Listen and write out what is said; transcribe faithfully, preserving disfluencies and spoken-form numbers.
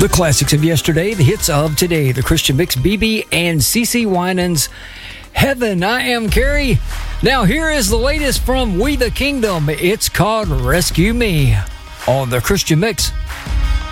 The classics of yesterday, the hits of today, the Christian Mix, B B and CeCe Winans, Heaven. I am Carrie. Now here is the latest from We the Kingdom. It's called Rescue Me on the Christian Mix.